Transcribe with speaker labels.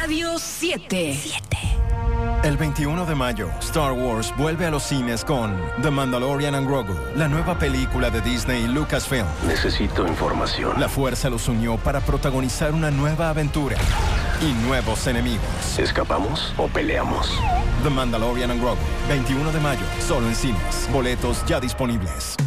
Speaker 1: Radio 7.
Speaker 2: El 21 de mayo, Star Wars vuelve a los cines con The Mandalorian and Grogu, la nueva película de Disney y Lucasfilm.
Speaker 3: Necesito información.
Speaker 2: La fuerza los unió para protagonizar una nueva aventura y nuevos enemigos.
Speaker 3: ¿Escapamos o peleamos?
Speaker 2: The Mandalorian and Grogu, 21 de mayo, solo en cines. Boletos ya disponibles.